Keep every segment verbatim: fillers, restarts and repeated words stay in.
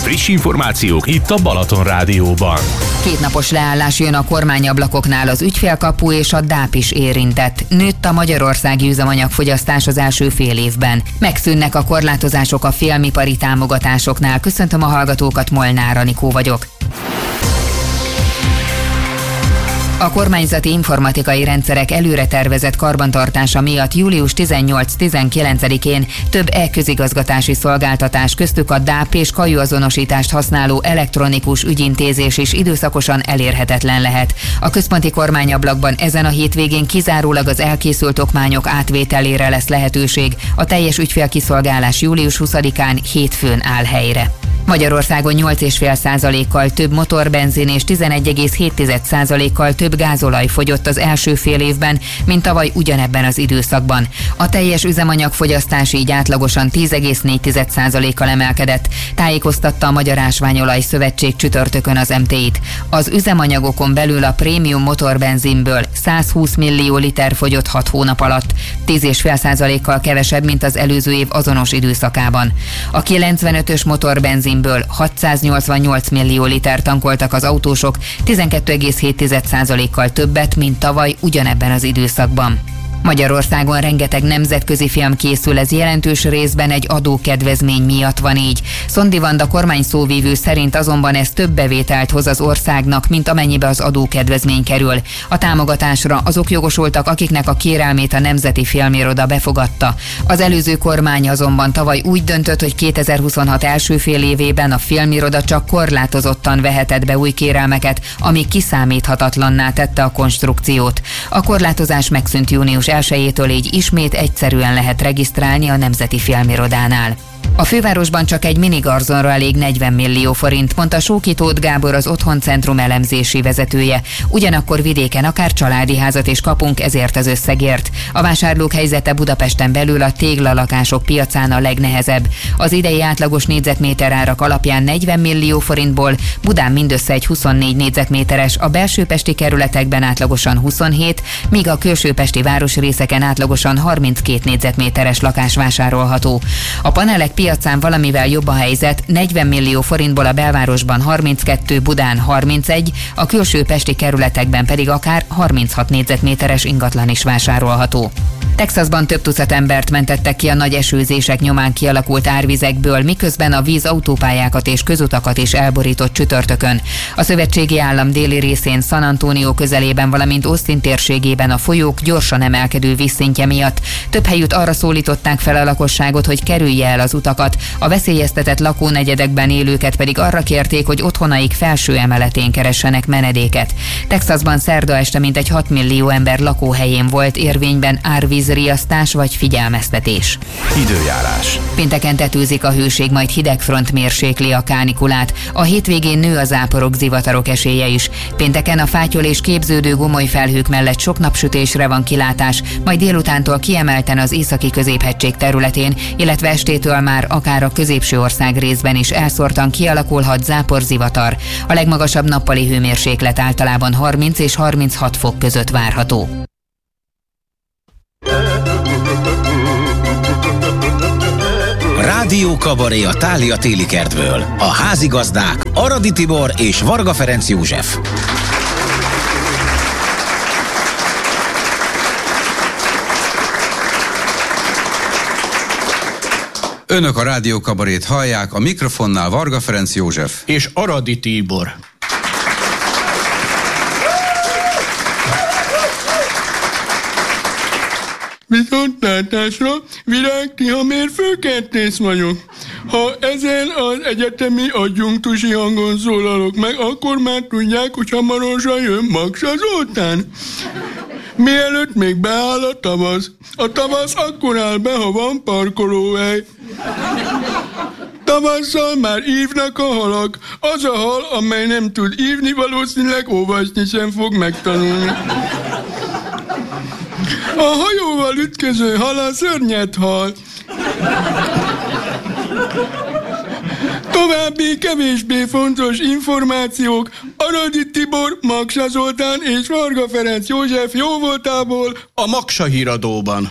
Friss információk itt a Balaton Rádióban. Kétnapos leállás jön a kormányablakoknál, az ügyfélkapu és a dáp is érintett. Nőtt a magyarországi üzemanyagfogyasztás az első fél évben. Megszűnnek a korlátozások a filmipari támogatásoknál. Köszöntöm a hallgatókat, Molnár Anikó vagyok. A kormányzati informatikai rendszerek előre tervezett karbantartása miatt július tizennyolc-tizenkilencedikén több e-közigazgatási szolgáltatás, köztük a dáp és kajuazonosítást használó elektronikus ügyintézés is időszakosan elérhetetlen lehet. A központi kormányablakban ezen a hétvégén kizárólag az elkészült okmányok átvételére lesz lehetőség, a teljes ügyfélkiszolgálás július huszadikán hétfőn áll helyre. Magyarországon nyolc egész öt százalékkal több motorbenzin és tizenegy egész hét százalékkal több gázolaj fogyott az első fél évben, mint tavaly ugyanebben az időszakban. A teljes üzemanyagfogyasztás így átlagosan tíz egész négy százalékkal emelkedett, tájékoztatta a Magyar Ásványolaj Szövetség csütörtökön az em té i-t. Az üzemanyagokon belül a prémium motorbenzinből százhúsz millió liter fogyott hat hónap alatt, tíz egész öt százalékkal kevesebb, mint az előző év azonos időszakában. A kilencvenötös motorbenzin ből hatszáznyolcvannyolc millió liter tankoltak az autósok, tizenkét egész hét százalékkal többet, mint tavaly ugyanebben az időszakban. Magyarországon rengeteg nemzetközi film készül, ez jelentős részben egy adókedvezmény miatt van így. Szondi Vanda kormány szóvívő szerint azonban ez több bevételt hoz az országnak, mint amennyibe az adókedvezmény kerül. A támogatásra azok jogosultak, akiknek a kérelmét a Nemzeti Filmiroda befogadta. Az előző kormány azonban tavaly úgy döntött, hogy kétezer-huszonhat első fél évében a Filmiroda csak korlátozottan vehetett be új kérelmeket, ami kiszámíthatatlanná tette a konstrukciót. A korlátozás megszűnt június elsejétől, így ismét egyszerűen lehet regisztrálni a Nemzeti Filmirodánál. A fővárosban csak egy minigarzonra elég negyven millió forint, mondta Sóki Tóth Gábor, az Otthoncentrum elemzési vezetője. Ugyanakkor vidéken akár családi házat is kapunk ezért az összegért. A vásárlók helyzete Budapesten belül a téglalakások piacán a legnehezebb. Az idei átlagos négyzetméter árak alapján negyven millió forintból, Budán mindössze egy huszonnégy négyzetméteres, a belsőpesti kerületekben átlagosan huszonhét, míg a külsőpesti városrészeken átlagosan harminckét négyzetméteres lakás vásárolható. A panelek piacán valamivel jobb a helyzet, negyven millió forintból a belvárosban harminckettő, Budán harmincegy, a külső pesti kerületekben pedig akár harminchat négyzetméteres ingatlan is vásárolható. Texasban több tucat embert mentettek ki a nagy esőzések nyomán kialakult árvizekből, miközben a víz autópályákat és közutakat is elborított csütörtökön. A szövetségi állam déli részén, San Antonio közelében, valamint Austin térségében a folyók gyorsan emelkedő vízszintje miatt több helyütt arra szólították fel a lakosságot, hogy kerülje el az utakat, a veszélyeztetett lakónegyedekben élőket pedig arra kérték, hogy otthonaik felső emeletén keressenek menedéket. Texasban szerda este mintegy hat millió ember lakóhelyén volt érvényben árvízriasztás vagy figyelmeztetés. Időjárás. Pénteken tetőzik a hőség, majd hidegfront mérsékli a kánikulát. A hétvégén nő a záporok, zivatarok esélye is. Pénteken a fátyol és képződő gomoly felhők mellett sok napsütésre van kilátás, majd délutántól kiemelten az északi középhegység területén, illetve estétől már akár a középső ország részben is elszórtan kialakulhat záporzivatar. A legmagasabb nappali hőmérséklet általában harminc és harminchat fok között várható. Rádió kabaré a Thália téli kertből. A házigazdák Aradi Tibor és Varga Ferenc József. Önök a Rádió kabarét hallják, a mikrofonnál Varga Ferenc József és Aradi Tibor. Viszontlátásra, Virág Tihamér főkertész vagyok. Ha ezen az egyetemi adjunktusi hangon szólalok meg, akkor már tudják, hogy hamarosan jön Maksa Zoltán. Mielőtt még beáll a tavasz. A tavasz akkor áll be, ha van parkolóhely. Tavasszal már ívnak a halak. Az a hal, amely nem tud ívni, valószínűleg olvasni sem fog megtanulni. A hajóval ütköző hal a szörnyet hal. További kevésbé fontos információk Aradi Tibor, Maksa Zoltán és Varga Ferenc József jóvoltából a Maksa híradóban.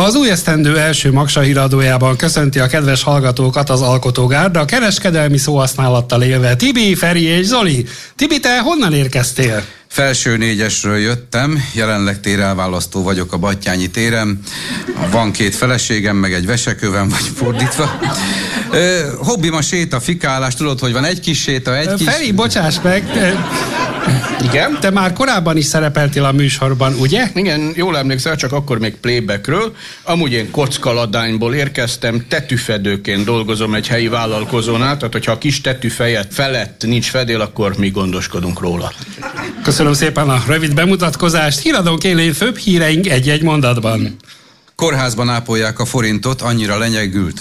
Az új esztendő első Magsa híradójában köszönti a kedves hallgatókat az alkotógárda, a kereskedelmi szóhasználattal élve Tibi, Feri és Zoli. Tibi, te honnan érkeztél? Felső négyesről jöttem, jelenleg térelválasztó vagyok a Battyányi téren. Van két feleségem, meg egy vesekövem, vagy fordítva. Ö, hobbim a séta, fikálás, tudod, hogy van egy kis séta, egy kis... Feri, bocsáss meg! Igen? Te már korábban is szerepeltél a műsorban, ugye? Igen, jól emlékszel, csak akkor még playbackről. Amúgy én Kockaladányból érkeztem, tetűfedőként dolgozom egy helyi vállalkozónál, tehát hogyha a kis tetűfeje felett nincs fedél, akkor mi gondoskodunk róla. Köszönöm szépen a rövid bemutatkozást. Híradónk élén főbb híreink egy-egy mondatban. Kórházban ápolják a forintot, annyira lenyegült.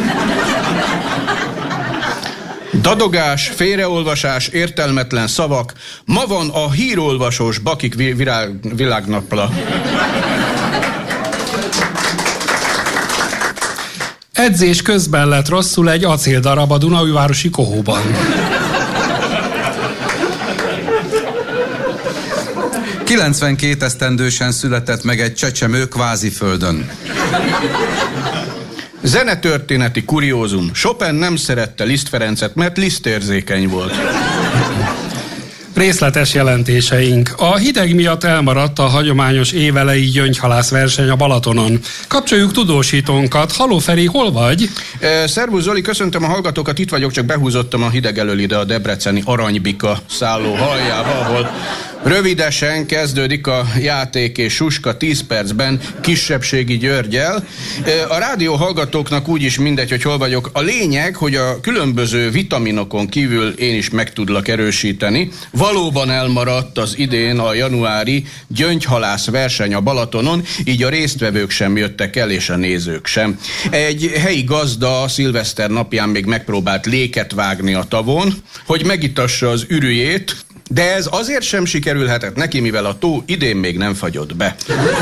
Dadogás, félreolvasás, értelmetlen szavak. Ma van a hírolvasós Bakik virág, világnapla. Edzés közben lett rosszul egy acéldarab a Dunaújvárosi kohóban. kilencvenkét esztendősen született meg egy csecsemő Kváziföldön. Zenetörténeti kuriózum. Chopin nem szerette Liszt Ferencet, mert Liszt érzékeny volt. Részletes jelentéseink. A hideg miatt elmaradt a hagyományos évelei gyöngyhalász verseny a Balatonon. Kapcsoljuk tudósítónkat. Haló Feri, hol vagy? E, szervusz Zoli, köszöntöm a hallgatókat, itt vagyok, csak behúzottam a hideg elől ide a debreceni Aranybika szálló haljába, ahol rövidesen kezdődik a játék és suska tíz percben Kisebbségi Györgyel. A rádió hallgatóknak úgyis mindegy, hogy hol vagyok. A lényeg, hogy a különböző vitaminokon kívül én is meg tudlak erősíteni. Valóban elmaradt az idén a januári gyöngyhalász verseny a Balatonon, így a résztvevők sem jöttek el, és a nézők sem. Egy helyi gazda szilveszter napján még megpróbált léket vágni a tavon, hogy megitassa az ürüjét, de ez azért sem sikerülhetett neki, mivel a tó idén még nem fagyott be.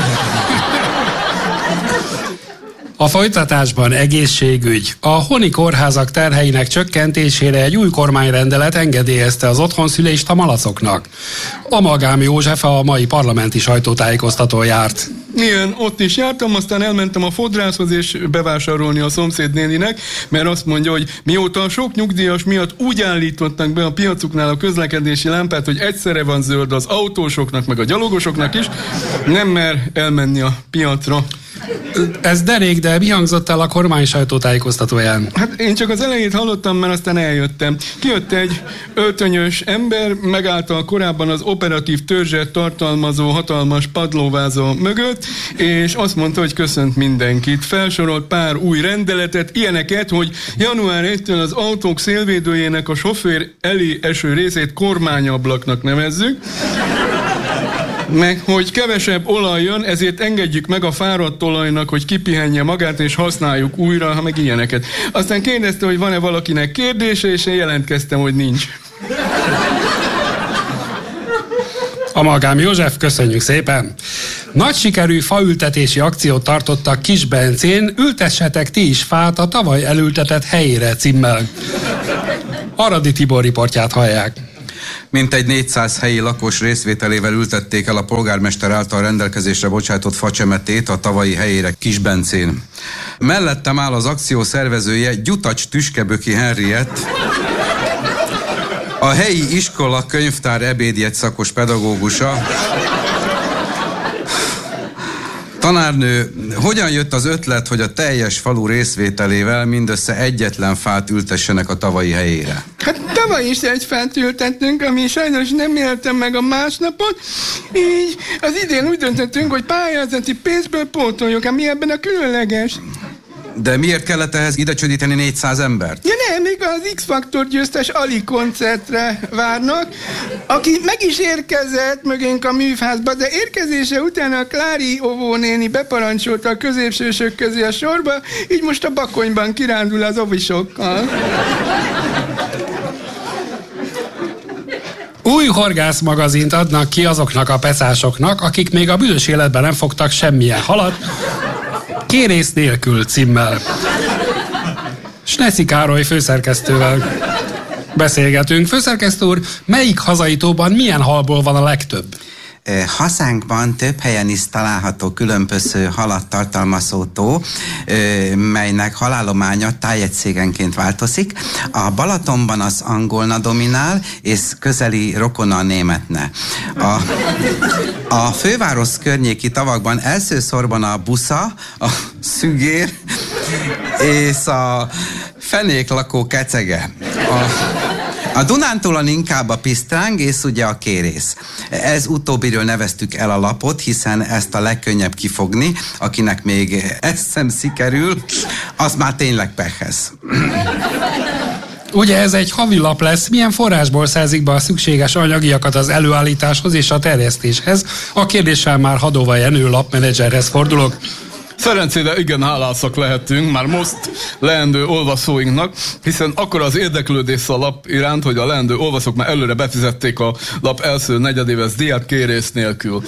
A folytatásban egészségügy. A honi kórházak terheinek csökkentésére egy új kormányrendelet engedélyezte az otthonszülést a malacoknak. Amalgám József a mai parlamenti sajtótájékoztatón járt. Igen, ott is jártam, aztán elmentem a fodrászhoz és bevásárolni a szomszédnéninek, mert azt mondja, hogy mióta a sok nyugdíjas miatt úgy állítottak be a piacuknál a közlekedési lámpát, hogy egyszerre van zöld az autósoknak, meg a gyalogosoknak is, nem mer elmenni a piacra. Ez derék, de mi hangzott el a kormány sajtótájékoztatóján? Hát én csak az elejét hallottam, mert aztán eljöttem. Kijött egy öltönyös ember, megállta korábban az operatív törzset tartalmazó hatalmas padlóváza mögött, és azt mondta, hogy köszönt mindenkit. Felsorolt pár új rendeletet, ilyeneket, hogy január elsejétől az autók szélvédőjének a sofőr elé eső részét kormányablaknak nevezzük, meg hogy kevesebb olaj jön, ezért engedjük meg a fáradt olajnak, hogy kipihenje magát, és használjuk újra, ha meg ilyeneket. Aztán kérdezte, hogy van-e valakinek kérdése, és én jelentkeztem, hogy nincs. Amalgám József, köszönjük szépen! Nagy sikerű faültetési akciót tartottak Kisbencén, ültessetek ti is fát a tavaly elültetett helyére címmel. Aradi Tibor riportját hallják. Mintegy négyszáz helyi lakos részvételével ültették el a polgármester által rendelkezésre bocsátott facsemetét a tavalyi helyére Kisbencén. Mellettem áll az akció szervezője, Gyutacs Tüskeböki Henriett, a helyi iskola könyvtár ebédjegy szakos pedagógusa. Tanárnő, hogyan jött az ötlet, hogy a teljes falu részvételével mindössze egyetlen fát ültessenek a tavalyi helyére? Hát tavaly is egy fát ültettünk, ami sajnos nem éltem meg a másnapot, így az idén úgy döntöttünk, hogy pályázati pénzből pótoljuk, ami ebben a különleges. De miért kellett ehhez ide csődíteni négyszáz embert? Ja nem, még az X-Faktor győztes Ali koncertre várnak, aki meg is érkezett mögénk a műfázba, de érkezése után a Klári óvónéni beparancsolta a középsősök közé a sorba, így most a Bakonyban kirándul az ovisokkal. Új horgász magazint adnak ki azoknak a pecásoknak, akik még a büdös életben nem fogtak semmilyen halat, kérész nélkül címmel. Sneszi Károly főszerkesztővel beszélgetünk. Főszerkesztő úr, melyik hazai tóban milyen halból van a legtöbb? Hazánkban több helyen is található különböző halat tartalmazó tó, melynek halállománya tájegységenként változik. A Balatonban az angolna dominál, és közeli rokona a németne. A, a főváros környéki tavakban elsősorban a busza, a szügér és a fenéklakó kecege. A, A Dunántúlon inkább a pisztráng és ugye a kérész. Ez utóbbiről neveztük el a lapot, hiszen ezt a legkönnyebb kifogni, akinek még ez sem sikerül, az már tényleg pehhez. Ugye ez egy havilap lesz, milyen forrásból szerzik be a szükséges anyagiakat az előállításhoz és a terjesztéshez? A kérdéssel már Hadova Jenő lapmenedzserhez fordulok. Szerencsére igen hálásak lehetünk már most leendő olvasóinknak, hiszen akkor az érdeklődés a lap iránt, hogy a leendő olvasók már előre befizették a lap első negyedéves díjat kérés nélkül.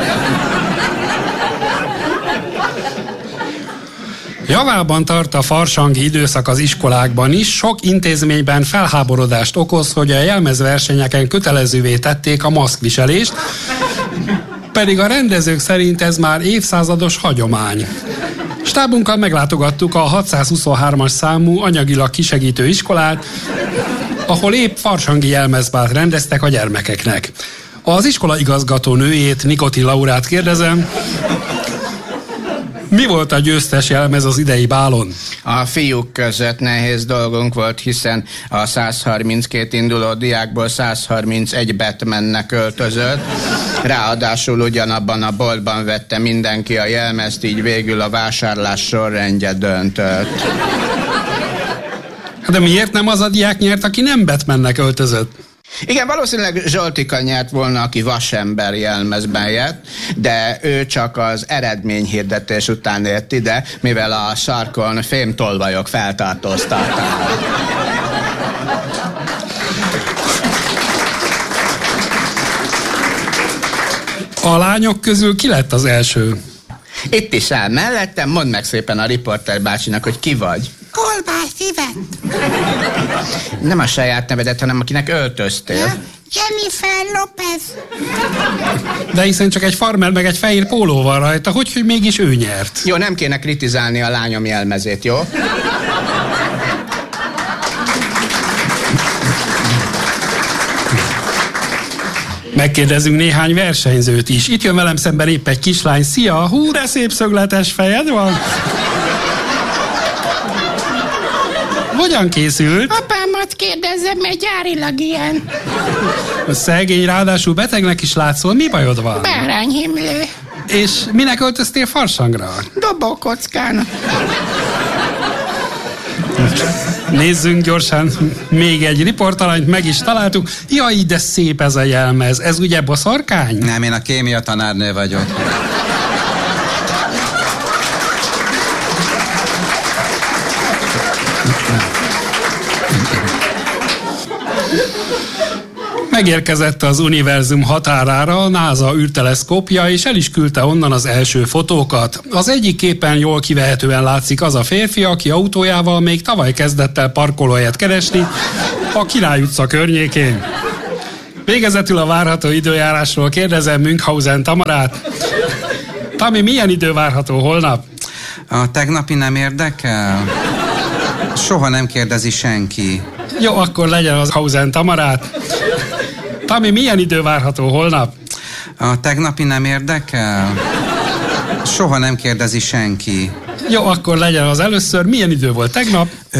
Javában tart a farsangi időszak az iskolákban is, sok intézményben felháborodást okoz, hogy a jelmezversenyeken kötelezővé tették a maszkviselést, pedig a rendezők szerint ez már évszázados hagyomány. Stábunkkal meglátogattuk a hatszázhuszonhármas számú anyagilag kisegítő iskolát, ahol épp farsangi jelmezbált rendeztek a gyermekeknek. Az iskola igazgató nőjét, Nikoti Laurát kérdezem, mi volt a győztes jelmez az idei bálon? A fiúk között nehéz dolgunk volt, hiszen a száz harminckét induló diákból száz harmincegy Batmannek öltözött. Ráadásul ugyanabban a boltban vette mindenki a jelmezt, így végül a vásárlás sorrendje döntött. De miért nem az a diák nyert, aki nem Batmannek öltözött? Igen, valószínűleg Zsoltika nyert volna, aki vasember jelmezben jött, de ő csak az eredményhirdetés után ért ide, mivel a sarkon fémtolvajok feltartóztatták. A lányok közül ki lett az első? Itt is áll mellettem, mondd meg szépen a riporter bácsinak, hogy ki vagy. Kolbász Ivett. Nem a saját nevedet, hanem akinek öltöztél. Ja, Jennifer Lopez. De hiszen csak egy farmer meg egy fehér póló van rajta, hogy, hogy mégis ő nyert. Jó, nem kéne kritizálni a lányom jelmezét, jó? Megkérdezünk néhány versenyzőt is. Itt jön velem szemben épp egy kislány. Szia, hú, de szép szögletes fejed van. Hogyan készült? Apámat kérdezem, mert gyárilag ilyen. A szegény, ráadásul betegnek is látszol. Mi bajod van? Bárányhimlő. És minek öltöztél farsangra? Dobókockán. Nézzünk gyorsan, még egy riportalanyt meg is találtuk. Jaj, de szép ez a jelmez. Ez ugye boszorkány? Nem, én a kémia tanárnő vagyok. Megérkezett az univerzum határára a NASA űrteleszkópja, és el is küldte onnan az első fotókat. Az egyik képen jól kivehetően látszik az a férfi, aki autójával még tavaly kezdett el parkolóhelyet keresni a Király utca környékén. Végezetül a várható időjárásról kérdezem Münchhausen Tamarát. Tami, milyen idő várható holnap? A tegnapi nem érdekel? Soha nem kérdezi senki. Jó, akkor legyen az Hausen Tamarát. Tami, milyen idő várható holnap? A tegnapi nem érdekel? Soha nem kérdezi senki. Jó, akkor legyen az először. Milyen idő volt tegnap?